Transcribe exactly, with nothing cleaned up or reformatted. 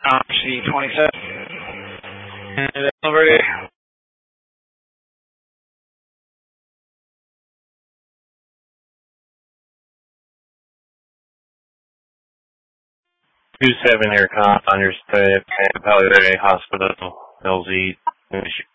R C twenty-seven. And delivery. two seven Aircon, understood. Palo Verde Hospital, L Z.